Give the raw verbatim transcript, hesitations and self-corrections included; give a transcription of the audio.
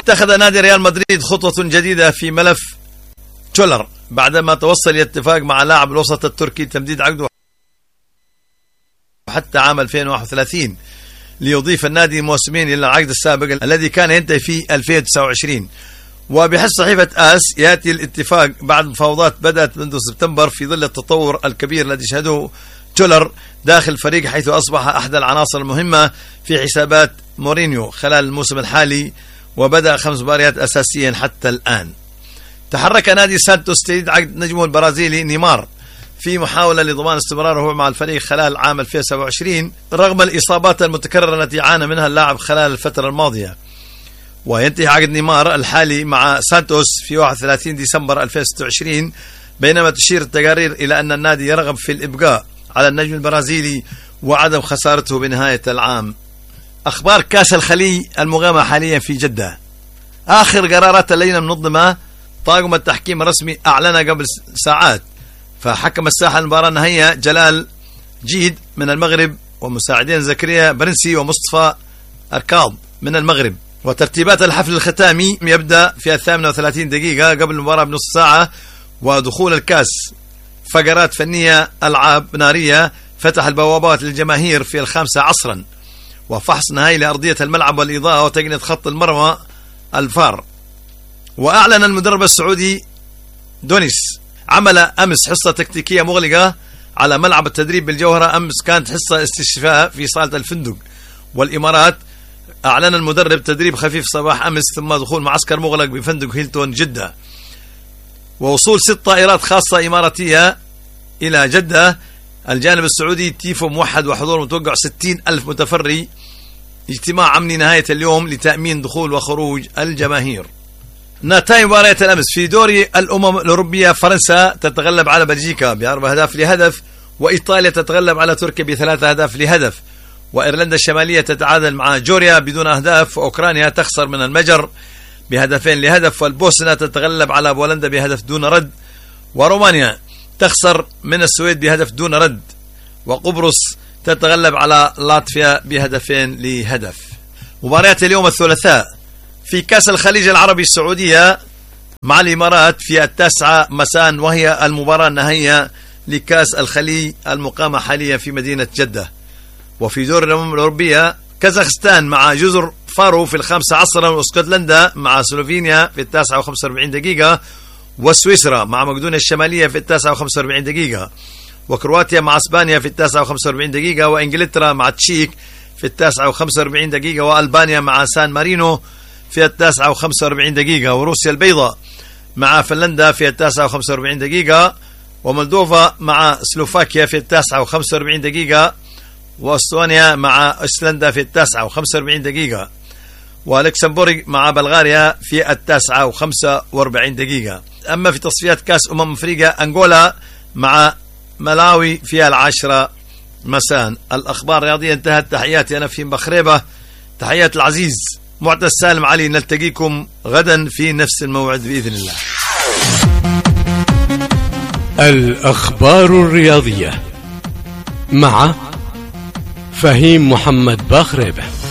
اتخذ نادي ريال مدريد خطوة جديدة في ملف تشولر بعدما توصل الاتفاق مع لاعب الوسط التركي تمديد عقده حتى عام ألفين وواحد وثلاثين ليضيف النادي موسمين إلى العقد السابق الذي كان ينتهي في ألفين وتسعة وعشرين. وبحسب صحيفة آس يأتي الاتفاق بعد مفاوضات بدأت منذ سبتمبر في ظل التطور الكبير الذي شهده تشولر داخل الفريق، حيث أصبح أحد العناصر المهمة في حسابات مورينيو خلال الموسم الحالي، وبدأ خمس مباريات أساسيا حتى الآن. تحرك نادي سانتوس تجديد عقد نجمه البرازيلي نيمار في محاولة لضمان استمراره مع الفريق خلال عام ألفين وسبعة وعشرين رغم الإصابات المتكررة التي عانى منها اللاعب خلال الفترة الماضية. وينتهي عقد نيمار الحالي مع سانتوس في واحد وثلاثين ديسمبر ألفين وستة وعشرين، بينما تشير التقارير إلى أن النادي يرغب في الإبقاء على النجم البرازيلي وعدم خسارته بنهاية العام. أخبار كأس الخليج المقامة حاليا في جدة. آخر قرارات اللجنة المنظمة طاقم التحكيم الرسمي أعلن قبل ساعات، فحكم الساحة المباراة النهائية جلال جيد من المغرب ومساعدين زكريا برنسي ومصطفى أركاض من المغرب. وترتيبات الحفل الختامي يبدأ في الثامنة وثلاثين دقيقة قبل المباراة بنصف ساعة، ودخول الكاس فقرات فنية ألعاب نارية فتح البوابات للجماهير في الخامسة عصرا، وفحص نهائي لأرضية الملعب والإضاءة وتقنية خط المرمى الفار. وأعلن المدرب السعودي دونيس عمل أمس حصة تكتيكية مغلقة على ملعب التدريب بالجوهرة. أمس كانت حصة استشفاء في صالة الفندق. والإمارات أعلن المدرب تدريب خفيف صباح أمس ثم دخول معسكر مغلق بفندق هيلتون جدة. ووصول ست طائرات خاصة إماراتية إلى جدة. الجانب السعودي تيفو موحد وحضور متوقع ستين ألف متفرج. اجتماع أمني نهاية اليوم لتأمين دخول وخروج الجماهير. نتائج مباريات الأمس في دوري الأمم الأوروبية: فرنسا تتغلب على بلجيكا بأربع أهداف لهدف، وإيطاليا تتغلب على تركيا بثلاثة أهداف لهدف، وإيرلندا الشمالية تتعادل مع جوريا بدون أهداف، وأوكرانيا تخسر من المجر بهدفين لهدف، والبوسنة تتغلب على بولندا بهدف دون رد، ورومانيا تخسر من السويد بهدف دون رد، وقبرص تتغلب على لاتفيا بهدفين لهدف. مباريات اليوم الثلاثاء في كأس الخليج العربي السعودية مع الإمارات في التاسعة مساء، وهي المباراة النهائية لكأس الخليج المقامة حاليا في مدينة جدة. وفي دور الأمم الأوروبية كازاخستان مع جزر فارو في الخامسة عصرا، واسكتلندا مع سلوفينيا في التاسعة وخمسة وأربعين دقيقة، وسويسرا مع مقدونيا الشمالية في التاسعة وخمسة وأربعين دقيقة، وكرواتيا مع اسبانيا في التاسعة وخمسة وأربعين دقيقة، وانجلترا مع تشيك في التاسعة وخمسة وأربعين دقيقة، والبانيا مع سان مارينو في التاسعة وخمسة وأربعين دقيقة، وروسيا البيضاء مع فنلندا في التاسعة وخمسة وأربعين دقيقة، ومولدوفا مع سلوفاكيا في التاسعة وخمسة وأربعين دقيقة، واستونيا مع ايسلندا في التاسعة وخمسة وأربعين دقيقة، ولكسمبورغ مع بلغاريا في التاسعة وخمسة وأربعين دقيقة. أما في تصفيات كأس أمم أفريقيا أنغولا مع ملاوي في العاشرة مساء. الأخبار الرياضية انتهت. تحياتي أنا في بخريبة، تحيات العزيز معتز سالم علي. نلتقيكم غدا في نفس الموعد بإذن الله. الأخبار الرياضية مع فهيم محمد بخريبة.